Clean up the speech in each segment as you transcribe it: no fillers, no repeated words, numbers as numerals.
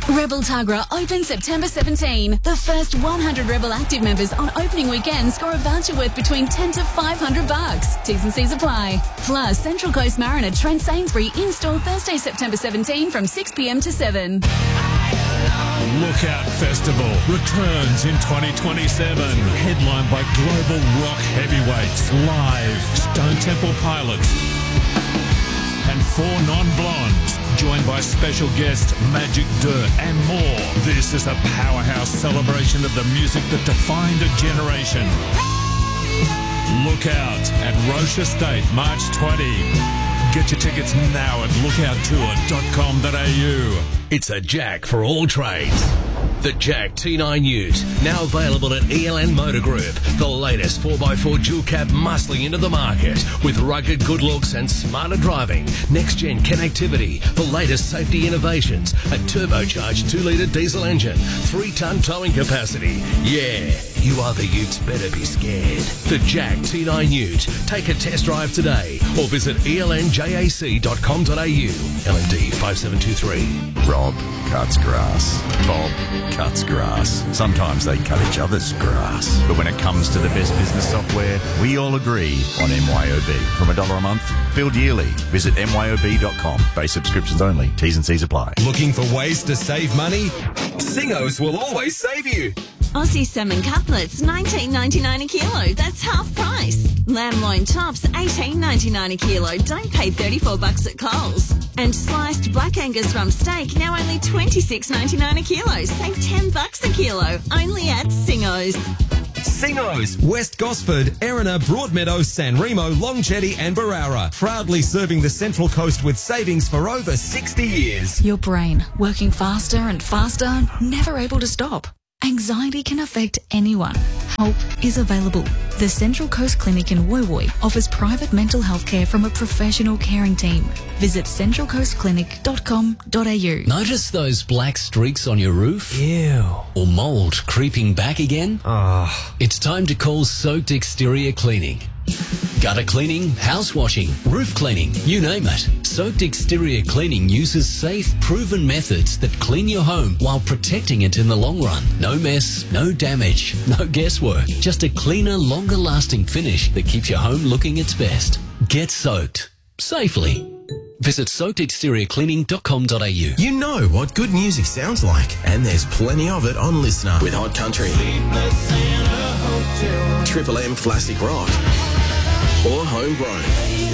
Rebel Tuggerah opens September 17. The first 100 Rebel Active members on opening weekend score a voucher worth between $10 to $500. T's and C's apply. Plus, Central Coast Mariner Trent Sainsbury in-store Thursday, September 17 from 6 p.m. to 7. Lookout Festival returns in 2027. Headlined by global rock heavyweights, Live, Stone Temple Pilots, and 4 Non-Blondes, joined by special guests Magic Dirt and more. This is a powerhouse celebration of the music that defined a generation. Look out at Roche Estate, March 20. Get your tickets now at lookouttour.com.au. It's a Jack for all trades. The Jack T9 Ute, now available at ELN Motor Group. The latest 4x4 dual cab muscling into the market with rugged good looks and smarter driving, next-gen connectivity, the latest safety innovations, a turbocharged 2-litre diesel engine, 3-tonne towing capacity. Yeah, you other utes better be scared. The Jack T9 Ute. Take a test drive today or visit elnjac.com.au. LMD 5723. Rob cuts grass. Bob cuts grass. Sometimes they cut each other's grass. But when it comes to the best business software, we all agree on MYOB. From $1 a month, billed yearly. Visit myob.com. Base subscriptions only. T's and C's apply. Looking for ways to save money? Singos will always save you. Aussie salmon cutlets, $19.99 a kilo. That's half price. Lamb loin chops, $18.99 a kilo. Don't pay $34 at Coles. And sliced black Angus rump steak, now only $26.99 a kilo. Save $10 a kilo. Only at Singos. Singos, West Gosford, Erina, Broadmeadow, San Remo, Longchetty and Barara. Proudly serving the Central Coast with savings for over 60 years. Your brain, working faster and faster, never able to stop. Anxiety can affect anyone. Help is available. The Central Coast Clinic in Woy Woy offers private mental health care from a professional caring team. Visit centralcoastclinic.com.au. Notice those black streaks on your roof? Ew. Or mould creeping back again? Oh. It's time to call Soaked Exterior Cleaning. Gutter cleaning, house washing, roof cleaning, you name it. Soaked Exterior Cleaning uses safe, proven methods that clean your home while protecting it in the long run. No mess, no damage, no guesswork. Just a cleaner, longer-lasting finish that keeps your home looking its best. Get soaked. Safely. Visit soakedexteriorcleaning.com.au. You know what good music sounds like, and there's plenty of it on Listener with Hot Country, Triple M Classic Rock, or Homegrown.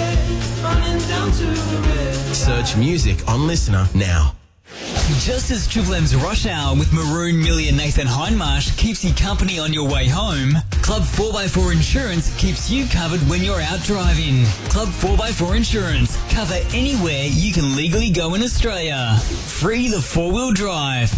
Search music on Listener now. Just as Triple M's Rush Hour with Maroon, Millie and Nathan Hindmarsh keeps you company on your way home, Club 4x4 Insurance keeps you covered when you're out driving. Club 4x4 Insurance. Cover anywhere you can legally go in Australia. Free the 4-wheel drive.